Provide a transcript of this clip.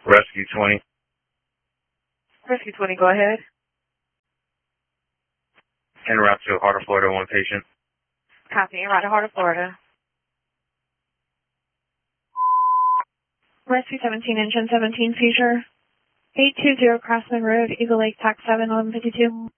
Rescue 20. Rescue 20, go ahead. En route to Heart of Florida, one patient. Copy, en route to Heart of Florida. Rescue 17, engine 17, seizure. 820 Crossman Road, Eagle Lake, TAC 7, 1152.